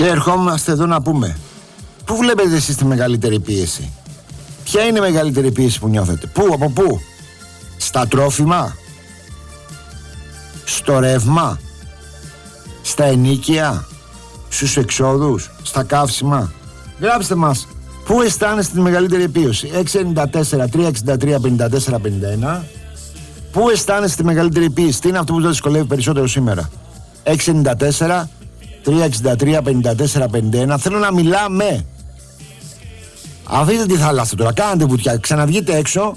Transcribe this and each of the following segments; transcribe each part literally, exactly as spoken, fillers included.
Και ερχόμαστε εδώ να πούμε, πού βλέπετε εσείς τη μεγαλύτερη πίεση? Ποια είναι η μεγαλύτερη πίεση που νιώθετε? Πού, από πού? Στα τρόφιμα? Στο ρεύμα? Στα ενοίκια? Στους εξόδους? Στα καύσιμα? Γράψτε μας, πού αισθάνεστε τη μεγαλύτερη πίεση? έξι εννιά τέσσερα τρία έξι τρία πέντε τέσσερα πενήντα ένα. Πού αισθάνεστε τη μεγαλύτερη πίεση? Τι είναι αυτό που σας δυσκολεύει περισσότερο σήμερα? έξι εννιά τέσσερα τρία έξι τρία πέντε τέσσερα πενήντα ένα. Θέλω να μιλάμε. Αφήστε τη θάλασσα τώρα, κάντε βουτιά, ξαναβγείτε έξω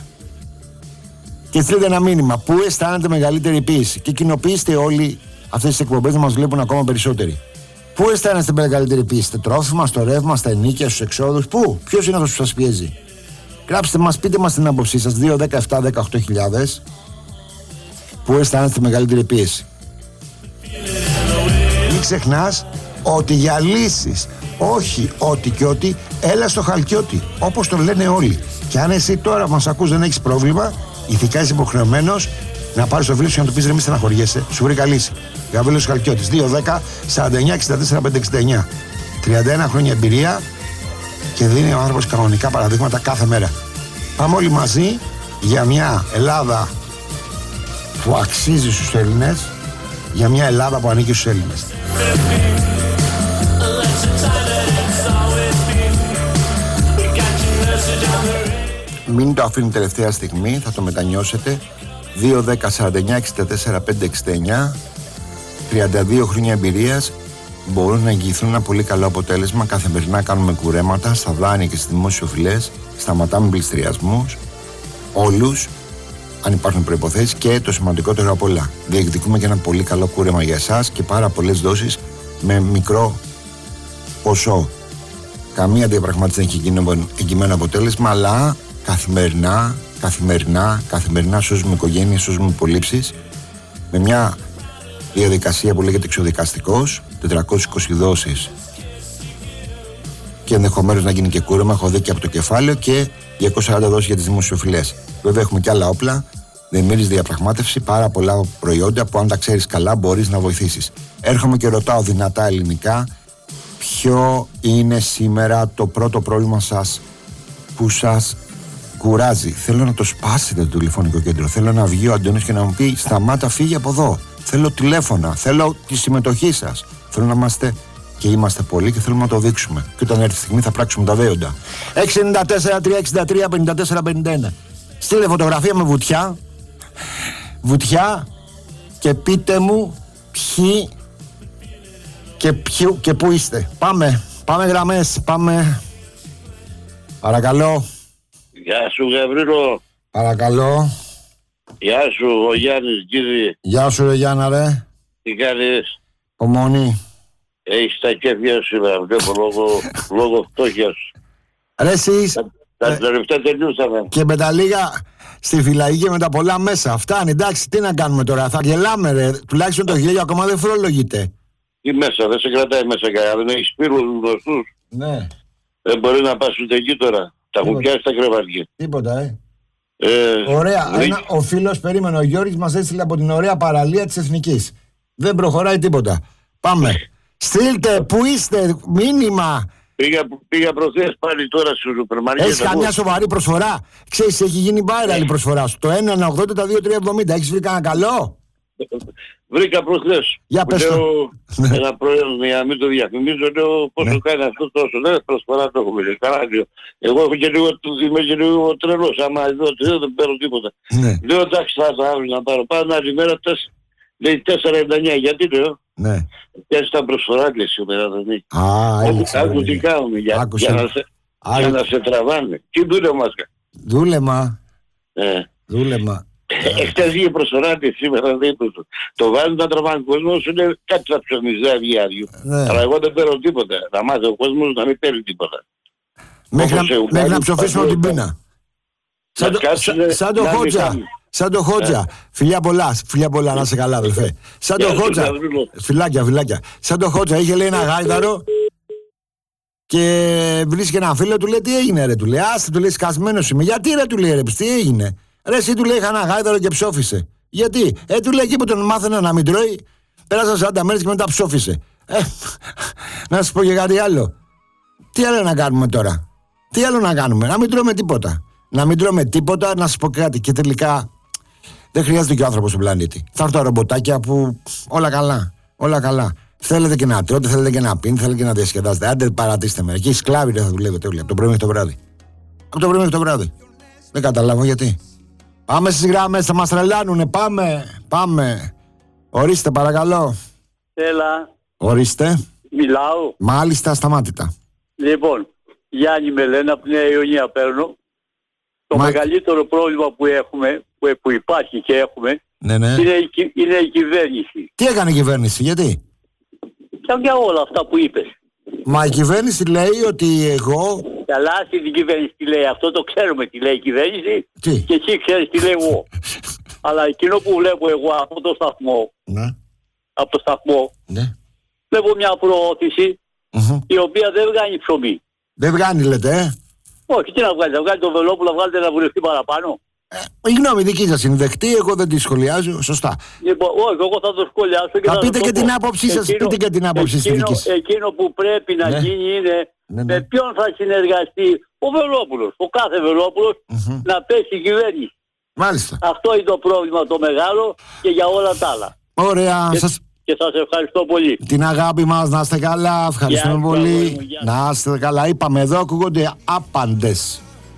και στείλτε ένα μήνυμα. Πού αισθάνετε μεγαλύτερη πίεση? Και κοινοποιήστε όλοι αυτές τις εκπομπές να μας βλέπουν ακόμα περισσότεροι. Πού αισθάνεστε μεγαλύτερη πίεση? Στα τρόφιμα, στο ρεύμα, στα ενοίκια, στους εξόδους? Πού? Ποιος είναι αυτός που σας πιέζει? Γράψτε μας, πείτε μας την άποψή σας. δύο δέκα επτά δεκαοκτώ χιλιάδες. Πού αισθάνεστε μεγαλύτερη πίεση? Μην ξεχνάς ότι για λύσεις, όχι ότι και ότι, έλα στο Χαλκιώτη, όπως το λένε όλοι. Και αν εσύ τώρα μας ακούς δεν έχεις πρόβλημα, ηθικά είσαι υποχρεωμένος να πάρεις το φίλο σου και να του πεις ρε μη στεναχωριέσαι, σου βρήκα λύση. Γαβρίλος Χαλκιώτης, δύο δέκα σαράντα εννιά εξήντα τέσσερα πεντακόσια εξήντα εννιά. τριάντα ένα χρόνια εμπειρία και δίνει ο άνθρωπος κανονικά παραδείγματα κάθε μέρα. Πάμε όλοι μαζί για μια Ελλάδα που αξίζει στους Έλληνες, για μια Ελλάδα που ανήκει στους Έλληνες. Μην το αφήνει τελευταία στιγμή, θα το μετανιώσετε. δύο δέκα σαράντα εννιά εξήντα τέσσερα πεντακόσια εξήντα εννιά. τριάντα δύο χρόνια εμπειρίας μπορούν να εγγυηθούν ένα πολύ καλό αποτέλεσμα. Καθημερινά κάνουμε κουρέματα στα δάνεια και στις δημόσιοφυλές. Σταματάμε πληστηριασμούς, όλους, αν υπάρχουν προϋποθέσεις, και το σημαντικότερο απ' όλα, διεκδικούμε και ένα πολύ καλό κούρεμα για εσάς και πάρα πολλές δόσεις με μικρό ποσό. Καμία διαπραγμάτευση δεν έχει εγγυημένο αποτέλεσμα, αλλά καθημερινά, καθημερινά, καθημερινά σώζουμε οικογένειες, σώζουμε υπολείψεις με μια διαδικασία που λέγεται εξοδικαστικός, τετρακόσιες είκοσι δόσεις και ενδεχομένως να γίνει και κούρεμα. Έχω δει και από το κεφάλαιο και διακόσιες σαράντα δόσεις για τις δημοσιοφυλές. Βέβαια έχουμε και άλλα όπλα, δεμήρης διαπραγμάτευση, πάρα πολλά προϊόντα που αν τα ξέρεις καλά μπορείς να βοηθήσεις. Έρχομαι και ρωτάω δυνατά ελληνικά, ποιο είναι σήμερα το πρώτο πρόβλημα σας που σας κουράζει? Θέλω να το σπάσετε το τηλεφωνικό κέντρο. Θέλω να βγει ο Αντώνης και να μου πει σταμάτα, φύγει από εδώ. Θέλω τηλέφωνα, θέλω τη συμμετοχή σας. Θέλω να είμαστε και είμαστε πολλοί και θέλουμε να το δείξουμε. Και όταν έρθει η στιγμή θα πράξουμε τα δέοντα. έξι εννιά τέσσερα τρία έξι τρία πέντε τέσσερα πενήντα ένα. Στείλε φωτογραφία με βουτιά. Βουτιά και πείτε μου ποιοι και, ποιου, και πού είστε. Πάμε, πάμε γραμμές, πάμε. Παρακαλώ. Γεια σου Γαβρίλο. Παρακαλώ. Γεια σου ο Γιάννης Γκίδη. Γεια σου ρε Γιάννα ρε. Τι κάνεις? Ομονή. Έχεις τα κέφια σου να βλέπω λόγω, λόγω φτώχειας. Ρε εσείς. Τα τελευταία τελειώσαμε. Και με τα λίγα στη φυλακή και με τα πολλά μέσα. Φτάνει, εντάξει, τι να κάνουμε τώρα? Θα γελάμε ρε. Τουλάχιστον το γέλιο ακόμα δεν φορολογείται. Τι μέσα, δεν σε κρατάει μέσα κανένα. Δεν έχεις πύρους γνωστούς. Ναι. Δεν μπορεί να πας ούτε εκεί τώρα. Τα έχουν πιάσει τα κρεβάτια. Τίποτα, ε. ε ωραία. δι... Ένα, ο φίλος, περίμενε, ο Γιώργης μας έστειλε από την ωραία παραλία της Εθνικής. Δεν προχωράει τίποτα. Πάμε. Στείλτε, πού είστε, μήνυμα. Πήγα, πήγα προχθές πάλι τώρα στο σούπερ μάρκετ. Έχεις καμιά σοβαρή προσφορά? Ξέρεις, έχει γίνει viral η προσφορά σου. Το ένα εννιά ογδόντα, τα δύο τρία εβδομήντα. Έχεις βρει κανένα καλό? Βρήκα προχθές. Για πες λέω, το. Ένα προϊόν, για να μην το διαφημίζω, λέω πόσο κάνει αυτό τόσο. Δεν προσφορά το έχουμε. Καλά, λέω. Εγώ έχω και λίγο, είμαι και λίγο τρελός. Άμα εδώ δεν παίρνω τίποτα. Ναι. Λέω εντάξει, θα το αύριο να πάρω. Πάω άλλη μέρα, λέει τέσσερα ενενήντα εννιά. Γιατί λέω? Ναι. Πιάσει τα προσφορά και σήμερα δεν είναι. Α, έλεξε. Άκου τι κάνουμε για, για, να σε, για να σε τραβάνε. Τι δούλεμα. Δούλεμα. Ε. Δούλεμα. Εχθές βγήκε προσφορά και σήμερα δεν το, το βάζουν να τραβάνε κόσμο, σου λέει κάτι θα ψωνιζάει αυγιάδιο. Αλλά εγώ δεν παίρνω τίποτα. Να μάθει ο κόσμος να μην παίρνει τίποτα. Μέχρι να, μέχρι να ψοφήσουμε την πείνα. Σαν, σαν, σαν το Χότζα. Σαν το Χότζα. Φιλιά πολλά, φιλιά πολλά, να είσαι καλά, αδελφέ. Σαν το Χότζα. Φιλάκια, φιλάκια. Σαν το Χότζα, είχε λέει ένα γάιδαρο και βρίσκει ένα φίλο, του λέει τι έγινε ρε, του λέει. Άστε, του λέει σκασμένος είμαι. Γιατί ρε, του λέει ρε, τι έγινε? Ρε, εσύ, του λέει είχα ένα γάιδαρο και ψόφισε. Γιατί? Ε, του λέει εκεί που τον μάθαινα να μην τρώει, πέρασαν σαράντα μέρες και μετά ψόφισε. Ε, Να σου πω και κάτι άλλο. Τι άλλο να κάνουμε τώρα? Τι άλλο να κάνουμε? Να μην τρώμε τίποτα. Να μην τρώμε τίποτα, να σου πω κάτι. Και τελικά δεν χρειάζεται και ο άνθρωπος στον πλανήτη. Θα έρθουν τα ρομποτάκια που όλα καλά. Όλα καλά. Θέλετε και να τρώτε, θέλετε και να πίνετε, θέλετε και να διασκεδάσετε. Άντε παρατήστε με. Εκεί οι σκλάβοι δεν θα δουλεύετε όλοι. Από το πρωί μέχρι το βράδυ. Από το πρωί μέχρι το βράδυ. Δεν καταλάβω γιατί. Πάμε στις γράμμες, θα μας τρελάνουνε. Πάμε, πάμε. Ορίστε παρακαλώ. Έλα. Ορίστε. Μιλάω. Μάλιστα, σταμάτητα. Λοιπόν, Γιάννη με λένε, από την Νέα Ιωνία παίρνω. Το Μα... μεγαλύτερο πρόβλημα που έχουμε, που, που υπάρχει και έχουμε, ναι, ναι. Είναι, η, είναι η κυβέρνηση. Τι έκανε η κυβέρνηση, γιατί? Και για όλα αυτά που είπες. Μα η κυβέρνηση λέει ότι εγώ... Καλά, την κυβέρνηση τι λέει, αυτό το ξέρουμε τι λέει η κυβέρνηση. Τι? Και εσύ ξέρεις τι λέει εγώ. Αλλά εκείνο που βλέπω εγώ από το σταθμό, ναι. από το σταθμό, ναι. βλέπω μια προώθηση mm-hmm. η οποία δεν βγάνει ψωμί. Δεν βγάνει λέτε, ε? Όχι, τι να βγάλει, θα βγάλει το Βελόπουλο, να βγάλετε ένα βουλευτή παραπάνω. Ε, η γνώμη δική σας είναι δεκτή, εγώ δεν τη σχολιάζω, σωστά. Λοιπόν, όχι, εγώ θα το σχολιάσω και θα, θα πείτε το και πω. την άποψή σας, εκείνο, πείτε και την άποψη στη δική σας. Εκείνο που πρέπει να ναι. γίνει είναι ναι, ναι. με ποιον θα συνεργαστεί ο Βελόπουλος, ο κάθε Βελόπουλος mm-hmm. να πέσει η κυβέρνηση. Μάλιστα. Αυτό είναι το πρόβλημα το μεγάλο και για όλα τα άλλα. Ωραία, και, σας... και σας ευχαριστώ πολύ. Την αγάπη μας, να είστε καλά, ευχαριστούμε Γεια, πολύ. γεια. Να είστε καλά, είπαμε εδώ ακούγονται άπαντες.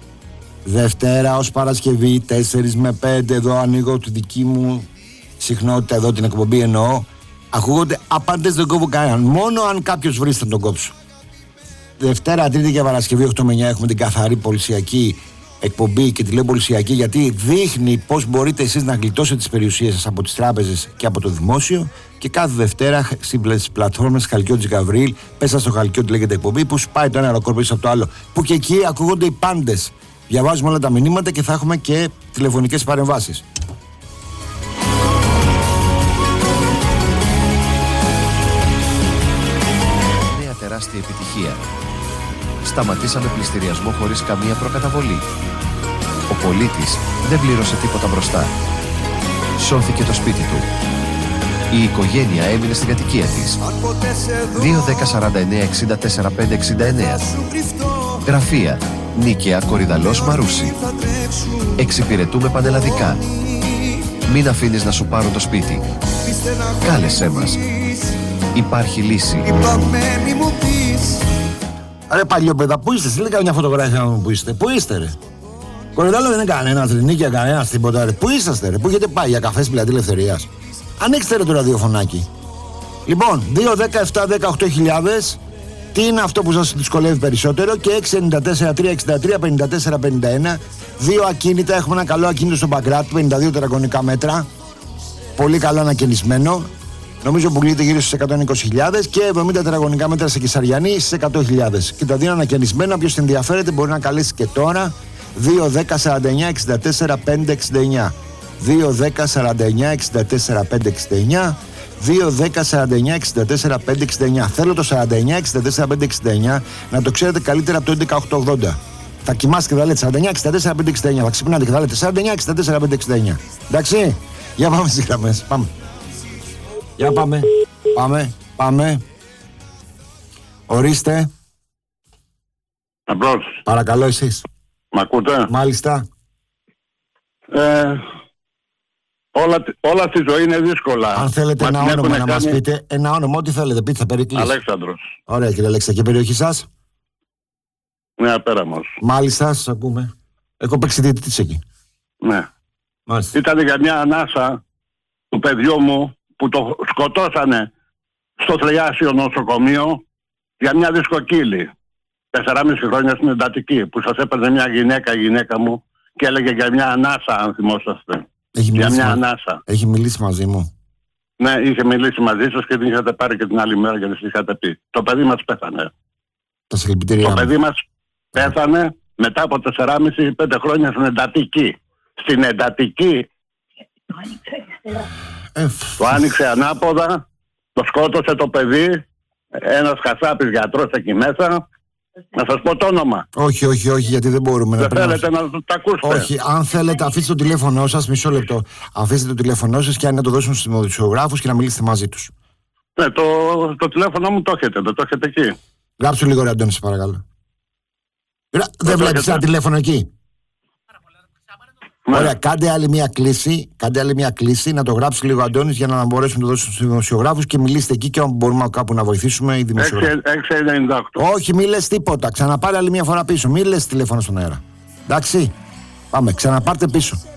Δευτέρα ως Παρασκευή, τέσσερις με πέντε, εδώ ανοίγω τη δική μου συχνότητα, εδώ την εκπομπή εννοώ. Ακούγονται άπαντες, δεν κόβω κανέναν. Μόνο αν κάποιος βρει θα τον κόψω. Δευτέρα, Τρίτη και Παρασκευή, οκτώ με εννιά έχουμε την καθαρή πολυσιακή εκπομπή και τηλεπολυσιακή, γιατί δείχνει πώς μπορείτε εσείς να γλιτώσετε τις περιουσίες σας από τις τράπεζες και από το δημόσιο. Και κάθε Δευτέρα στις πλατφόρμες Χαλκιώτης Γαβρίλ, πέσα στο Χαλκιώτη λέγεται εκπομπή, που σπάει το ένα ρεκόρ πίσω από το άλλο. Που και εκεί ακούγονται οι πάντες. Διαβάζουμε όλα τα μηνύματα και θα έχουμε και τηλεφωνικές παρεμβάσεις. Νέα τεράστια επιτυχία. Σταματήσαμε πληστηριασμό χωρίς καμία προκαταβολή. Ο πολίτης δεν πλήρωσε τίποτα μπροστά. Σώθηκε το σπίτι του. Η οικογένεια έμεινε στην κατοικία της. δύο δέκα σαράντα εννέα εξήντα τέσσερα πέντε εξήντα εννέα. Γραφεία Νίκαια Κορυδαλός Μαρούσι. Εξυπηρετούμε πανελλαδικά. Μην αφήνεις να σου πάρουν το σπίτι. Κάλεσέ μας. Υπάρχει λύση. Ρε παλιόπαιδα, πού είστε? Στείλτε μια φωτογραφία μου που είστε. Πού είστε ρε? Κορυδαλό δεν είναι κανένας, Νίκαια κανένας, τίποτα ρε. Πού είσαστε ρε? Πού έχετε πάει για καφές πλατή Ελευθερίας? Ανοίξτε ρε το ραδιοφωνάκι. Λοιπόν, δύο δέκα επτά δέκα οκτώ χιλιάδες. Τι είναι αυτό που σας δυσκολεύει περισσότερο? Και έξι εννιά τέσσερα τρία εξήντα τρία πενήντα τέσσερα πενήντα ένα. Δύο ακίνητα, έχουμε ένα καλό ακίνητο στο Παγκράτη, πενήντα δύο τετραγωνικά μέτρα. Πολύ καλό ανακαινισμένο. Νομίζω πουλείται γύρω στις εκατόν είκοσι χιλιάδες. Και εβδομήντα τετραγωνικά μέτρα σε Κεσαριανή στις εκατό χιλιάδες. Και τα δύο ανακαινισμένα, όποιος ενδιαφέρεται μπορεί να καλέσει και τώρα. δύο δέκα σαράντα εννέα εξήντα τέσσερα πεντακόσια εξήντα εννέα. δύο δέκα σαράντα εννέα εξήντα τέσσερα πεντακόσια εξήντα εννέα. δύο δέκα σαράντα εννέα εξήντα τέσσερα πεντακόσια εξήντα εννέα. Θέλω το σαράντα εννέα εξήντα τέσσερα πεντακόσια εξήντα εννέα να το ξέρετε καλύτερα από το έντεκα οκτακόσια ογδόντα. Θα κοιμάστε και θα λέτε σαράντα εννέα εξήντα τέσσερα πεντακόσια εξήντα εννέα. Θα ξυπνάτε και θα λέτε σαράντα εννέα εξήντα τέσσερα πεντακόσια εξήντα εννέα. Εντάξει, για πάμε στις γραμμές. Πάμε. Για πάμε. Πάμε. Πάμε. Ορίστε. Απλώς. Παρακαλώ εσείς. Μ' ακούτε? Μάλιστα. Ε, όλα, όλα στη ζωή είναι δύσκολα. Αν θέλετε Μα ένα όνομα να κάνει... μας πείτε, ένα όνομα, ό,τι θέλετε, πείτε, θα περικλείσει. Αλέξανδρος. Ωραία κύριε Αλέξα, και περιοχή σας? Ναι, Πέραμος. Μάλιστα, σας ακούμε. Έχω παίξει διαιτητής εκεί. Ναι. Μάλιστα. Ήταν για μια ανάσα του παιδιού μου που το σκοτώσανε στο Θλιάσιο νοσοκομείο για μια δισκοκύλη. Τεσσεράμιση χρόνια στην εντατική, που σας έπαιρνε μια γυναίκα, η γυναίκα μου, και έλεγε για μια ανάσα, αν θυμόσαστε. Έχει για μια μα... ανάσα. Έχει μιλήσει μαζί μου. Ναι, είχε μιλήσει μαζί σας και την είχατε πάρει και την άλλη μέρα και την είχατε πει. Το παιδί μας πέθανε. Τα συλληπιτήριά Το μου. παιδί μας πέθανε μετά από τεσσεράμιση πέντε χρόνια στην εντατική. Στην εντατική. Ε, το άνοιξε ανάποδα, το σκότωσε το παιδί, ένας χασάπης γιατρός εκεί μέσα. Να σας πω το όνομα. Όχι, όχι, όχι, γιατί δεν μπορούμε δεν να θέλετε να το ακούσετε? Όχι, αν θέλετε, αφήστε το τηλέφωνό σας, μισό λεπτό. Αφήστε το τηλέφωνό σας και αν να το δώσουν στους δημοσιογράφους και να μιλήσετε μαζί τους. Ναι, το, το τηλέφωνο μου το έχετε, το, το έχετε εκεί. Γράψου λίγο, ρε Αντώνη, σε παρακαλώ. Γρα... Δεν βλέπεις ένα τηλέφωνο εκεί. Ναι. Ωραία, κάντε άλλη μια κλίση, κάντε άλλη μια κλίση, να το γράψει λίγο ο Αντώνης για να μπορέσουμε να το δώσουμε στους δημοσιογράφους και μιλήστε εκεί και αν μπορούμε κάπου να βοηθήσουμε οι δημοσιογράφοι. έξι εννιά οκτώ. Όχι, μη λες τίποτα. Ξαναπάρε άλλη μια φορά πίσω. Μη λες τηλέφωνο στον αέρα. Εντάξει. Πάμε, ξαναπάρτε πίσω.